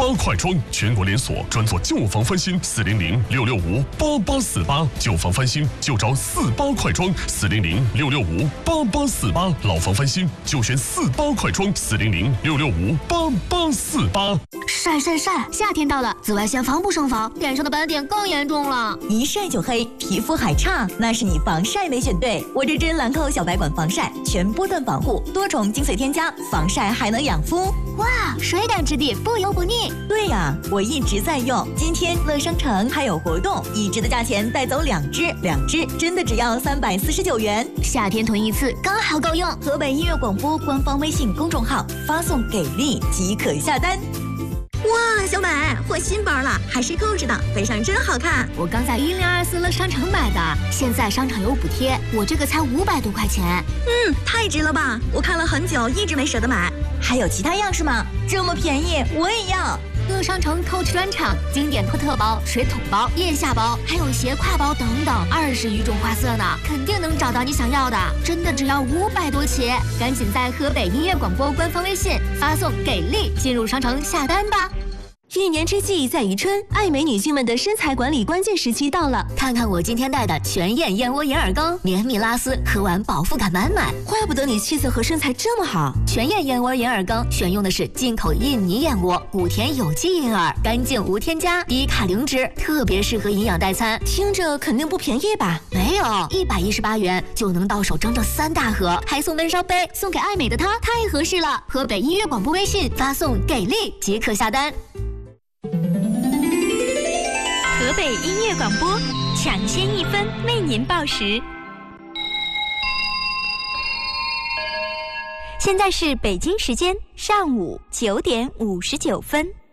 八快装，全国连锁，专做旧房翻新，400-665-8848，旧房翻新就找48快装，400-665-8848，老房翻新就选48快装，400-665-8848。 晒晒晒！夏天到了，紫外线防不胜防，脸上的斑点更严重了。 一晒就黑，皮肤还差，那是你防晒没选对。我这支兰蔻小白管防晒，全波段防护，多重精粹添加，防晒还能养肤。 哇，水感质地，不油不腻。 对呀，我一直在用。今天乐商城还有活动，一支的价钱带走2支，2支真的只要349元。 夏天囤一次刚好够用。 河北音乐广播官方微信公众号发送给力即可下单。哇，小美换新包了，还是购置的，背上真好看。 我刚在1024乐商城买的，现在商场有补贴，我这个才500多块钱。 太值了吧！我看了很久，一直没舍得买。还有其他样式吗？这么便宜，我也要。 乐商城 Coach 专场，经典托特包、水桶包、腋下包，还有斜挎包等等，20余种花色呢，肯定能找到你想要的。真的只要500多起，赶紧在河北音乐广播官方微信发送“给力”进入商城下单吧。 一年之计在于春，爱美女性们的身材管理关键时期到了。 看看我今天带的全燕燕窝银耳羹，绵密拉丝，喝完饱腹感满满。 怪不得你气色和身材这么好。 全燕燕窝银耳羹选用的是进口印尼燕窝，谷田有机银耳，干净无添加，低卡零脂，特别适合营养代餐。 听着肯定不便宜吧？ 没有，118元就能到手整整3大盒，还送温烧杯，送给爱美的她太合适了。河北音乐广播微信发送“给力”即可下单。 河北音乐广播，抢先1分为您报时。现在是北京时间上午9点59分。